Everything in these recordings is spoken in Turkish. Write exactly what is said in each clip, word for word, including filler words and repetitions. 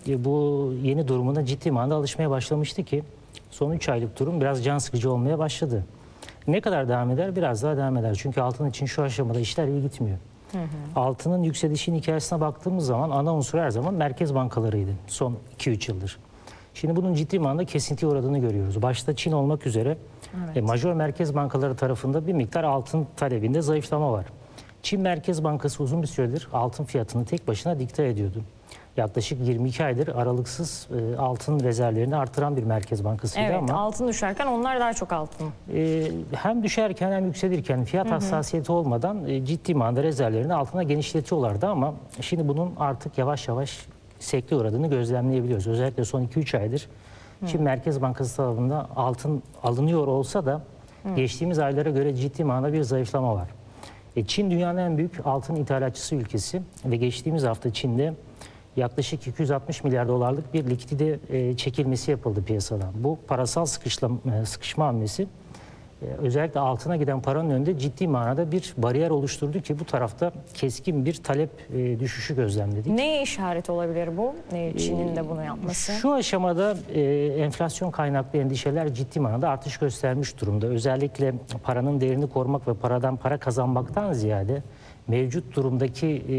e, bu yeni durumuna ciddi manada alışmaya başlamıştı ki son üç aylık durum biraz can sıkıcı olmaya başladı. Ne kadar devam eder? Biraz daha devam eder. Çünkü altın için şu aşamada işler iyi gitmiyor. Hı hı. Altının yükselişinin hikayesine baktığımız zaman ana unsur her zaman merkez bankalarıydı son iki üç yıldır. Şimdi bunun ciddi manada kesintiye uğradığını görüyoruz. Başta Çin olmak üzere evet. e, majör merkez bankaları tarafında bir miktar altın talebinde zayıflama var. Çin Merkez Bankası uzun bir süredir altın fiyatını tek başına dikte ediyordu. Yaklaşık yirmi iki aydır aralıksız e, altın rezervlerini artıran bir merkez bankasıydı evet, ama... altın düşerken onlar daha çok altın. E, hem düşerken hem yükselirken fiyat hı hı. hassasiyeti olmadan e, ciddi manada rezervlerini altına genişletiyorlardı ama şimdi bunun artık yavaş yavaş sekteye uğradığını gözlemleyebiliyoruz. Özellikle son iki üç aydır hı. Çin Merkez Bankası tarafından altın alınıyor olsa da hı. geçtiğimiz aylara göre ciddi manada bir zayıflama var. E, Çin dünyanın en büyük altın ithalatçısı ülkesi ve geçtiğimiz hafta Çin'de yaklaşık iki yüz altmış milyar dolarlık bir likidite e, çekilmesi yapıldı piyasadan. Bu parasal sıkışma, e, sıkışma hamlesi e, özellikle altına giden paranın önünde ciddi manada bir bariyer oluşturdu ki bu tarafta keskin bir talep e, düşüşü gözlemledik. Neye işaret olabilir bu? Çin'in de bunu yapması? Şu aşamada e, enflasyon kaynaklı endişeler ciddi manada artış göstermiş durumda. Özellikle paranın değerini korumak ve paradan para kazanmaktan ziyade mevcut durumdaki e,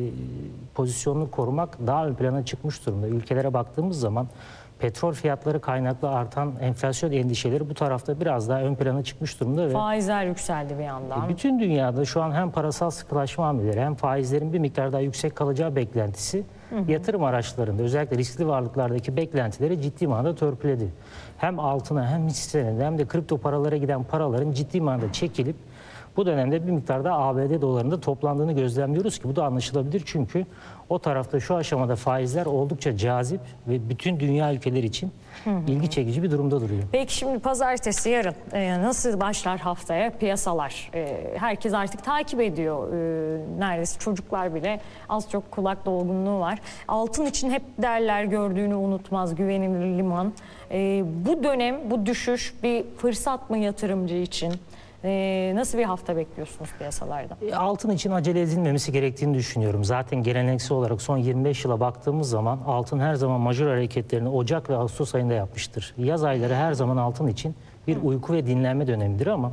pozisyonunu korumak daha ön plana çıkmış durumda. Ülkelere baktığımız zaman petrol fiyatları kaynaklı artan enflasyon endişeleri bu tarafta biraz daha ön plana çıkmış durumda. Ve faizler yükseldi bir yandan. Bütün dünyada şu an hem parasal sıkılaşma hamleleri hem faizlerin bir miktar daha yüksek kalacağı beklentisi hı hı. yatırım araçlarında özellikle riskli varlıklardaki beklentileri ciddi manada törpüledi. Hem altına hem hisselerine hem de kripto paralara giden paraların ciddi manada çekilip bu dönemde bir miktarda A B D dolarında toplandığını gözlemliyoruz ki bu da anlaşılabilir çünkü o tarafta şu aşamada faizler oldukça cazip ve bütün dünya ülkeleri için hı hı. ilgi çekici bir durumda duruyor. Peki şimdi pazartesi yarın e, nasıl başlar haftaya piyasalar? E, herkes artık takip ediyor. E, neredeyse çocuklar bile az çok kulak dolgunluğu var. Altın için hep derler gördüğünü unutmaz, güvenilir liman. E, bu dönem bu düşüş bir fırsat mı yatırımcı için? Ee, nasıl bir hafta bekliyorsunuz piyasalarda? Altın için acele edilmemesi gerektiğini düşünüyorum. Zaten geleneksel olarak son yirmi beş yıla baktığımız zaman altın her zaman majör hareketlerini Ocak ve Ağustos ayında yapmıştır. Yaz ayları her zaman altın için bir uyku ve dinlenme dönemidir ama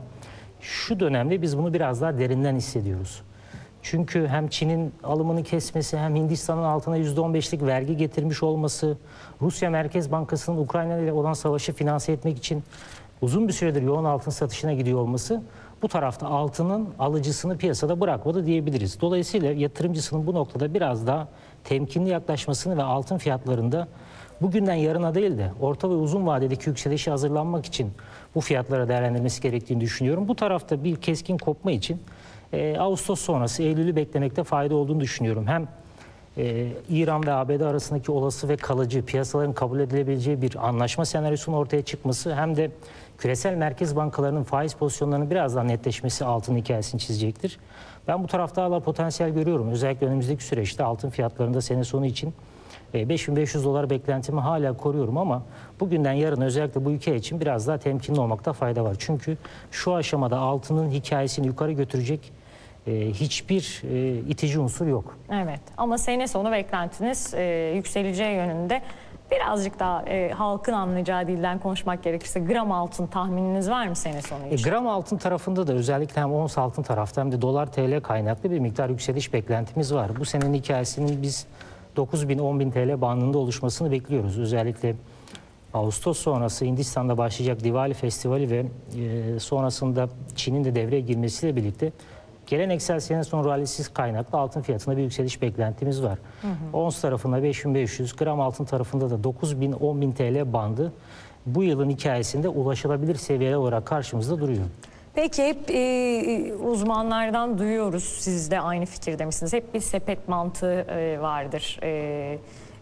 şu dönemde biz bunu biraz daha derinden hissediyoruz. Çünkü hem Çin'in alımını kesmesi hem Hindistan'ın altına yüzde on beşlik vergi getirmiş olması, Rusya Merkez Bankası'nın Ukrayna ile olan savaşı finanse etmek için uzun bir süredir yoğun altın satışına gidiyor olması bu tarafta altının alıcısını piyasada bırakmadı diyebiliriz. Dolayısıyla yatırımcısının bu noktada biraz daha temkinli yaklaşmasını ve altın fiyatlarında bugünden yarına değil de orta ve uzun vadedeki yükselişe hazırlanmak için bu fiyatlara değerlendirmesi gerektiğini düşünüyorum. Bu tarafta bir keskin kopma için e, Ağustos sonrası Eylül'ü beklemekte fayda olduğunu düşünüyorum. Hem Ee, İran ve A B D arasındaki olası ve kalıcı piyasaların kabul edilebileceği bir anlaşma senaryosunun ortaya çıkması hem de küresel merkez bankalarının faiz pozisyonlarının biraz daha netleşmesi altın hikayesini çizecektir. Ben bu tarafta hala potansiyel görüyorum. Özellikle önümüzdeki süreçte altın fiyatlarında sene sonu için beş bin beş yüz dolar beklentimi hala koruyorum ama bugünden yarın özellikle bu ülke için biraz daha temkinli olmakta fayda var. Çünkü şu aşamada altının hikayesini yukarı götürecek Ee, hiçbir e, itici unsur yok. Evet ama sene sonu beklentiniz e, yükseleceği yönünde. Birazcık daha e, halkın anlayacağı dilden konuşmak gerekirse gram altın tahmininiz var mı sene sonu için? E, gram altın tarafında da özellikle hem ons altın tarafta hem de dolar T L kaynaklı bir miktar yükseliş beklentimiz var. Bu senenin hikayesinin biz dokuz bin on bin T L bandında oluşmasını bekliyoruz. Özellikle Ağustos sonrası Hindistan'da başlayacak Diwali Festivali ve e, sonrasında Çin'in de devreye girmesiyle birlikte geleneksel sene sonu rallisiz kaynaklı altın fiyatında bir yükseliş beklentimiz var. Hı hı. Ons tarafında beş bin beş yüz, gram altın tarafında da dokuz bin on bin T L bandı bu yılın hikayesinde ulaşılabilir seviyeler olarak karşımızda duruyor. Peki hep e, uzmanlardan duyuyoruz, siz de aynı fikirde misiniz? Hep bir sepet mantığı e, vardır. E,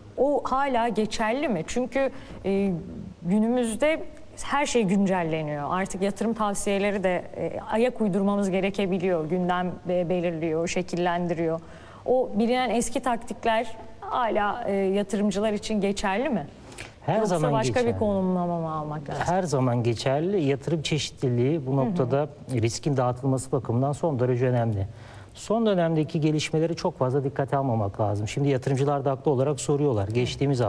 o hala geçerli mi? Çünkü e, günümüzde her şey güncelleniyor. Artık yatırım tavsiyeleri de e, ayak uydurmamız gerekebiliyor. Gündem e, belirliyor, şekillendiriyor. O bilinen eski taktikler hala e, yatırımcılar için geçerli mi? Her Yoksa zaman başka geçerli. bir konumlama mı almak lazım? Her zaman geçerli. Yatırım çeşitliliği bu noktada hı hı. riskin dağıtılması bakımından son derece önemli. Son dönemdeki gelişmeleri çok fazla dikkate almamak lazım. Şimdi yatırımcılar da haklı olarak soruyorlar. Geçtiğimiz